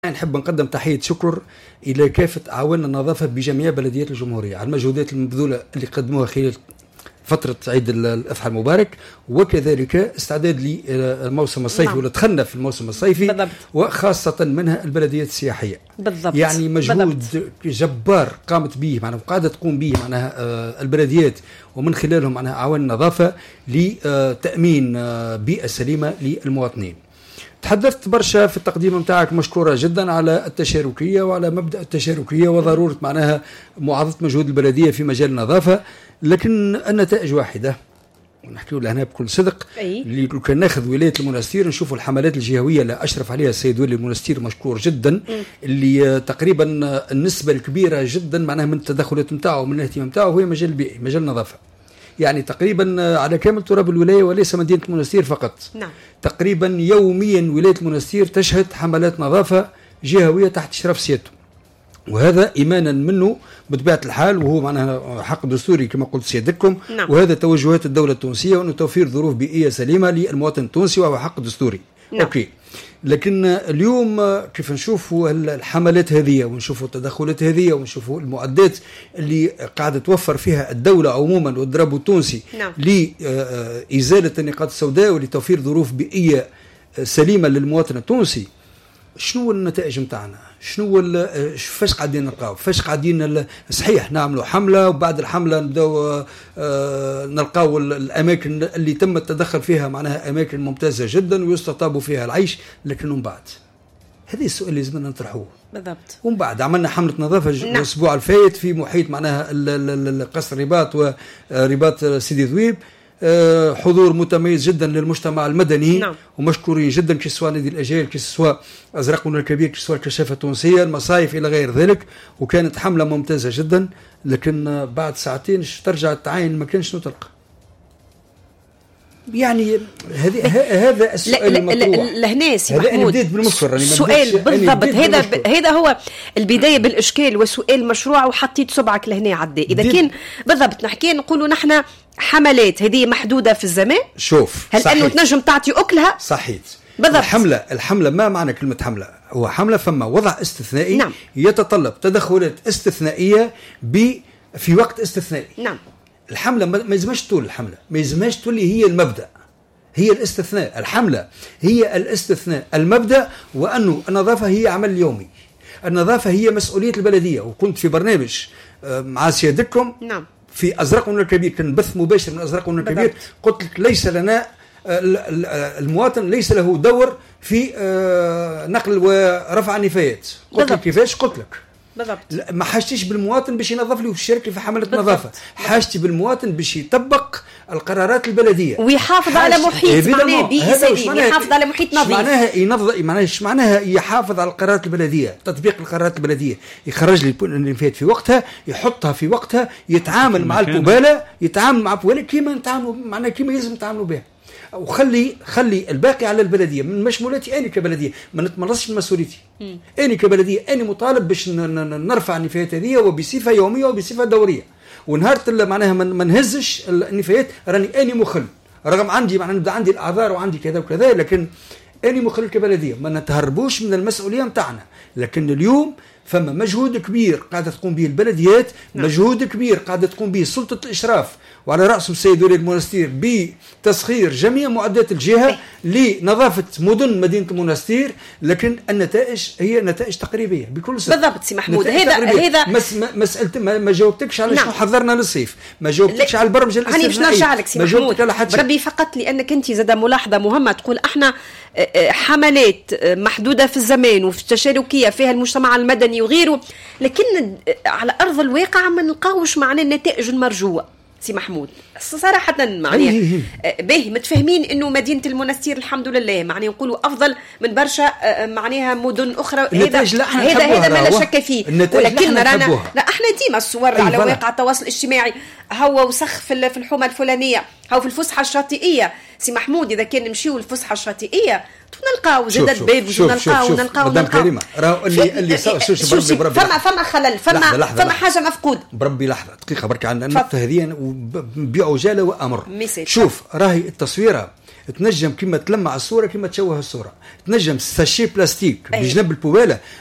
نحب نقدم تحية شكر إلى كافة أعوان النظافة بجميع بلديات الجمهورية على المجهودات المبذولة اللي قدموها خلال فترة عيد الأضحى المبارك، وكذلك استعداد للموسم الصيفي واللي دخلنا في الموسم الصيفي بالضبط. وخاصة منها البلديات السياحية بالضبط. يعني مجهود بالضبط. جبار قامت به معنا وقاعدة تقوم به معناها البلديات ومن خلالهم معناها أعوان النظافة لتأمين بيئة سليمة للمواطنين. تحدثت برشا في التقديم متاعك، مشكورة جدا على التشاركية وعلى مبدأ التشاركية وضرورة معناها معاضدة مجهود البلدية في مجال النظافة، لكن النتائج واحدة ونحكي لها هنا بكل صدق. اللي كان ناخذ ولاية المنستير نشوفوا الحملات الجهوية اللي أشرف عليها السيد ولي المنستير مشكور جدا، اللي تقريبا النسبة الكبيرة جدا معناها من التدخلات متاعه ومن الاهتمام متاعه هو مجال البيئي، مجال النظافة، يعني تقريبا على كامل تراب الولاية وليس مدينة المنستير فقط. نعم. تقريبا يوميا ولاية المنستير تشهد حملات نظافة جهوية تحت إشراف سيادته، وهذا إيمانا منه بطبيعة الحال، وهو معناها حق دستوري كما قلت سيادتكم. نعم. وهذا توجهات الدولة التونسية وأنه توفير ظروف بيئية سليمة للمواطن التونسي وهو حق دستوري. نعم. أوكي. لكن اليوم كيف نشوفوا الحملات هذه ونشوفوا التدخلات هذه ونشوفوا المعدات اللي قاعدة توفر فيها الدولة عموما والضرب التونسي. نعم. لإزالة النقاط السوداء ولتوفير ظروف بيئية سليمة للمواطن التونسي، شنو النتائج متاعنا؟ شنو فاش قاعدين نلقاو؟ فاش قاعدين صحيح نعملوا حملة وبعد الحملة نبداو نلقاو الأماكن اللي تم التدخل فيها معناها أماكن ممتازة جدا ويستطاب فيها العيش، لكن من بعد هذا السؤال اللي لازمنا نطرحوه بالضبط. ومن بعد عملنا حملة نظافة الأسبوع الفايت في محيط معناها قصر رباط ورباط سيدي ذويب، حضور متميز جدا للمجتمع المدني. نعم. ومشكورين جدا كسوا نادي الأجيال كسوا أزرقنا الكبير كسوا الكشافة التونسية المصايف إلى غير ذلك، وكانت حملة ممتازة جدا، لكن بعد ساعتين ترجع التعاين ما كانش نطلق. يعني هذا السؤال المطروح لهنا سي محمود السؤال بالضبط هذا هو البداية بالإشكال وسؤال مشروع وحطيت صبعك لهنا عدى. إذا كان بالضبط نحكي نقولوا نحن حملات هذه محدودة في الزمان، شوف هل أنه تنجم تعطي أكلها؟ صحيح بالضبط. الحملة ما معنى كلمة حملة؟ هو حملة فما وضع استثنائي. نعم. يتطلب تدخلات استثنائية في وقت استثنائي. نعم. الحملة ما يلزمش طول الحملة، ما يلزمش تولي هي المبدأ، هي الاستثناء. الحملة هي الاستثناء، المبدأ وأنه النظافة هي عمل يومي، النظافة هي مسؤولية البلدية. وكنت في برنامج مع سيادتكم. نعم. في أزرقنا الكبير، كان بث مباشر من أزرقنا الكبير، قلت لك ليس لنا المواطن ليس له دور في نقل ورفع النفايات. قلت لك كيفاش؟ قلت لك بالضبط. ما حاجتيش بالمواطن باش ينظف لي ويشارك في حملة نظافة، حاجتي بالمواطن باش يطبق القرارات البلدية ويحافظ على محيط معناه بيئي سليم، يحافظ على محيط نظيف. معناها ينظف، معناها يحافظ على القرارات البلدية، تطبيق القرارات البلدية، يخرج لي النفايات في وقتها، يحطها في وقتها، يتعامل مع القبالة، يتعامل مع القبالة كيما نتعاملوا معناها كيما يلزم نتعاملوا بها، وخلي الباقي على البلديه. من مشمولاتي انا كبلديه ما نتملصش من مسؤوليتي. انا كبلديه انا مطالب باش نرفع النفايات هذه وبصفه يوميه وبصفه دوريه، ونهار معناها ما نهزش النفايات. راني اني مخل رغم عندي معناها نبدا عندي الاعذار وعندي كذا وكذا، لكن اني مخل كبلديه ما نتهربوش من المسؤوليه نتاعنا. لكن اليوم فما مجهود كبير قاعدة تقوم به البلديات. نعم. مجهود كبير قاعدة تقوم به سلطة الإشراف وعلى رأسهم السيد ولي المنستير بتسخير جميع معدات الجهة لنظافة مدينة المنستير، لكن النتائج هي نتائج تقريبية بكل صدق. بالضبط سي محمود. هذا مسألة ما جاوبتكش على. نعم. شنو حضرنا للصيف، ما جاوبتكش على البرمجة الاستثنائية. هاني باش نرجع لك سي محمود، ربي فقط لأنك أنت زاد ملاحظة مهمة تقول احنا حملات محدودة في الزمان وفي التشاركية فيها المجتمع المدني وغيره، لكن على أرض الواقع ما نلقاوش معناه النتائج المرجوة سي محمود صراحة. معناه باهي متفاهمين انه مدينة المنستير الحمد لله معناه نقولوا افضل من برشا معناها مدن اخرى. هذا ما لا شك فيه، ولكن رانا لا احنا ديما الصور على واقع التواصل الاجتماعي هو وسخ في الحومة الفلانية هو في الفسحة الشاطئية سي محمود. اذا كان نمشيو الفسحة الشاطئية نلقاو زادت باب ونلقاو مدام كريمة راهو اللي فما خلل فما حاجة مفقود. بربي لحظة دقيقة برك عندنا النقطة هذه بعجالة وأمر. شوف راهي تنجم كما تلمع الصوره كما تشوه الصوره، تنجم ساشي بلاستيك بجنب البوباله